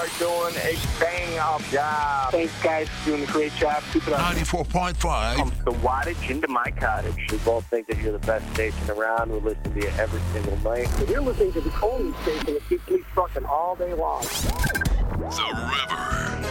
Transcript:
are doing a bang-up job. Thanks, guys, for doing a great job. Keep it up. 94.5. Pump the wattage into my cottage. We both think that you're the best station around. We listen to you every single night. If you're listening to the only station that keeps me trucking all day long. The River.